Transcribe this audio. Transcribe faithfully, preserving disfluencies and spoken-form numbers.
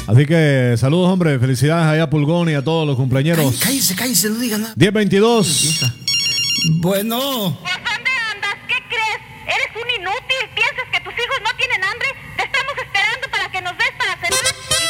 Así que saludos, hombre. Felicidades allá a Pulgón y a todos los cumpleañeros. Cállese, cállese, no diga nada. diez veintidós. Bueno.